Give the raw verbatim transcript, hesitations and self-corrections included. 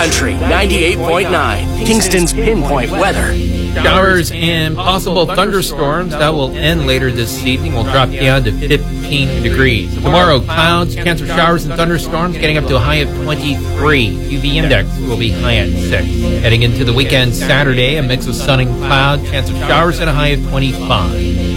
Country ninety-eight point nine, Kingston's pinpoint weather. Showers and possible thunderstorms that will end later this evening will drop down to fifteen degrees. Tomorrow, clouds, chance of showers and thunderstorms getting up to a high of twenty-three. U V index will be high at six. Heading into the weekend Saturday, a mix of sun and cloud, chance of showers at a high of twenty-five.